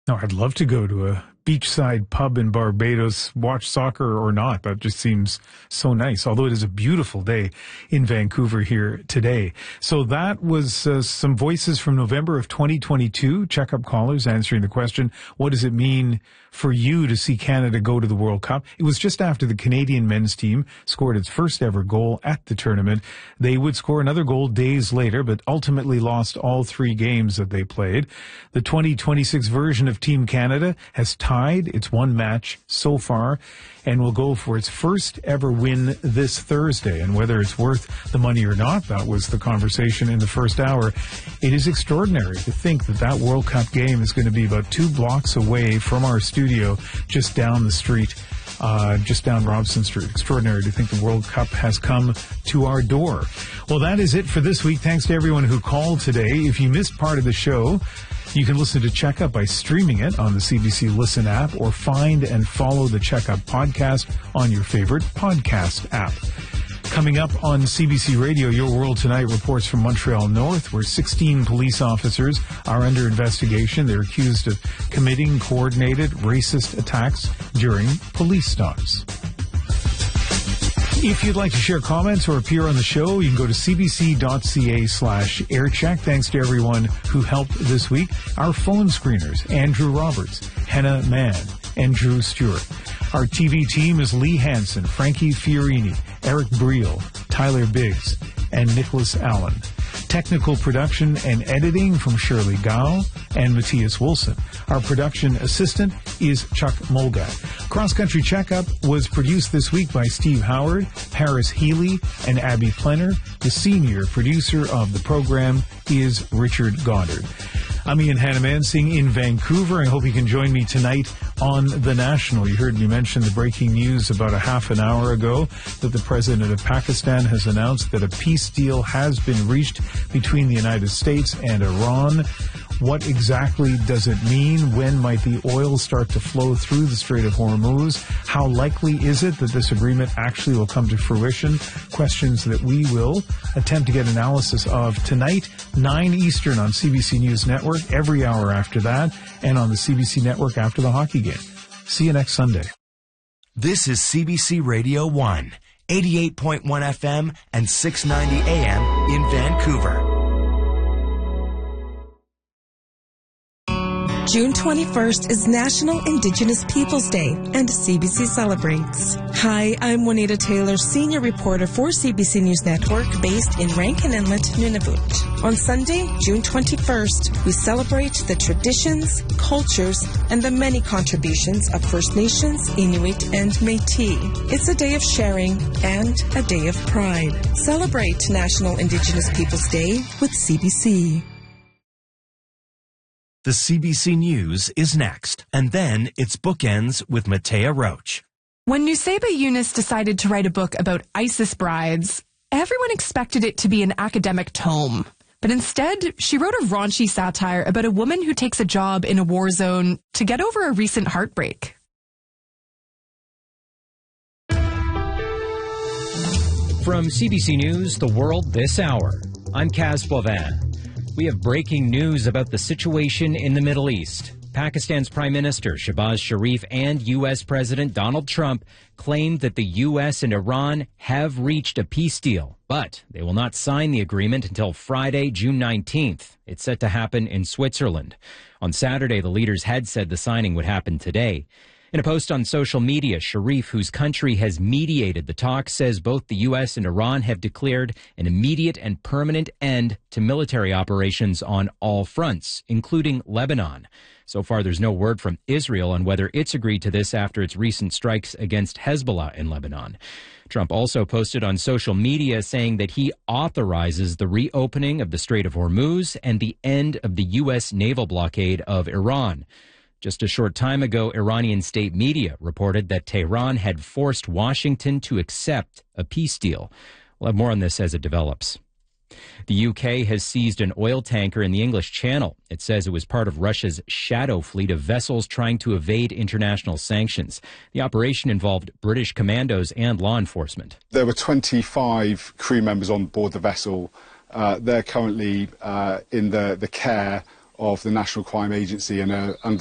No, I'd love to go to a beachside pub in Barbados, watch soccer or not. That just seems so nice, although it is a beautiful day in Vancouver here today. So that was some voices from November of 2022, checkup callers answering the question, what does it mean for you to see Canada go to the World Cup? It was just after the Canadian men's team scored its first ever goal at the tournament. They would score another goal days later, but ultimately lost all 3 games that they played. The 2026 version of Team Canada has tied its 1 match so far and will go for its first ever win this Thursday. And whether it's worth the money or not, that was the conversation in the first hour. It is extraordinary to think that that World Cup game is going to be about 2 blocks away from our studio, just down the street, just down Robson Street. Extraordinary to think the World Cup has come to our door. Well, that is it for this week. Thanks to everyone who called today. If you missed part of the show, you can listen to Checkup by streaming it on the CBC Listen app or find and follow the Checkup podcast on your favorite podcast app. Coming up on CBC Radio, Your World Tonight reports from Montreal North, where 16 police officers are under investigation. They're accused of committing coordinated racist attacks during police stops. If you'd like to share comments or appear on the show, you can go to cbc.ca/aircheck. Thanks to everyone who helped this week. Our phone screeners, Andrew Roberts, Henna Mann, and Drew Stewart. Our TV team is Lee Hansen, Frankie Fiorini, Eric Briel, Tyler Biggs, and Nicholas Allen. Technical production and editing from Shirley Gao and Matthias Wilson. Our production assistant is Chuck Mulgat. Cross Country Checkup was produced this week by Steve Howard, Paris Healy, and Abby Plenner. The senior producer of the program is Richard Goddard. I'm Ian Hannamansing in Vancouver. I hope you can join me tonight on The National. You heard me mention the breaking news about a half an hour ago that the president of Pakistan has announced that a peace deal has been reached between the United States and Iran. What exactly does it mean? When might the oil start to flow through the Strait of Hormuz? How likely is it that this agreement actually will come to fruition? Questions that we will attempt to get analysis of tonight, 9 Eastern on CBC News Network, every hour after that, and on the CBC Network after the hockey game. See you next Sunday. This is CBC Radio 1, 88.1 FM and 690 AM in Vancouver. June 21st is National Indigenous Peoples Day, and CBC celebrates. Hi, I'm Juanita Taylor, senior reporter for CBC News Network, based in Rankin Inlet, Nunavut. On Sunday, June 21st, we celebrate the traditions, cultures, and the many contributions of First Nations, Inuit, and Métis. It's a day of sharing and a day of pride. Celebrate National Indigenous Peoples Day with CBC. The CBC News is next, and then it's Bookends with Matea Roach. When Nusseibeh Yunus decided to write a book about ISIS brides, everyone expected it to be an academic tome. But instead, she wrote a raunchy satire about a woman who takes a job in a war zone to get over a recent heartbreak. From CBC News, The World This Hour, I'm Kaz Boivin. We have breaking news about the situation in the Middle East. Pakistan's Prime Minister Shehbaz Sharif and U.S. President Donald Trump claimed that the U.S. and Iran have reached a peace deal, but they will not sign the agreement until Friday, June 19th. It's set to happen in Switzerland. On Saturday, the leaders had said the signing would happen today. In a post on social media, Sharif, whose country has mediated the talks, says both the U.S. and Iran have declared an immediate and permanent end to military operations on all fronts, including Lebanon. So far, there's no word from Israel on whether it's agreed to this after its recent strikes against Hezbollah in Lebanon. Trump also posted on social media saying that he authorizes the reopening of the Strait of Hormuz and the end of the U.S. naval blockade of Iran. Just a short time ago, Iranian state media reported that Tehran had forced Washington to accept a peace deal. We'll have more on this as it develops. The UK has seized an oil tanker in the English Channel. It says it was part of Russia's shadow fleet of vessels trying to evade international sanctions. The operation involved British commandos and law enforcement. There were 25 crew members on board the vessel. They're currently in the care of the National Crime Agency and are under